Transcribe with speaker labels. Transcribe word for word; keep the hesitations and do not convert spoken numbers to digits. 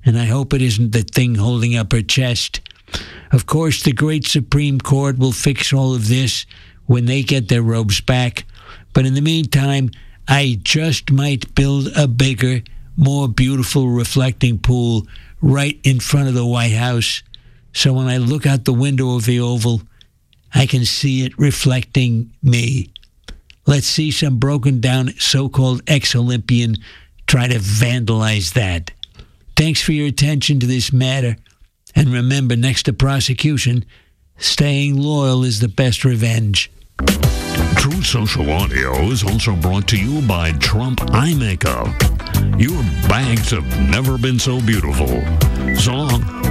Speaker 1: and I hope it isn't the thing holding up her chest. Of course, the great Supreme Court will fix all of this when they get their robes back, but in the meantime, I just might build a bigger, more beautiful reflecting pool right in front of the White House, so when I look out the window of the Oval, I can see it reflecting me. Let's see some broken-down so-called ex-Olympian try to vandalize that. Thanks for your attention to this matter. And remember, next to prosecution, staying loyal is the best revenge.
Speaker 2: True Social Audio is also brought to you by Trump Eye Makeup. Your bags have never been so beautiful. Song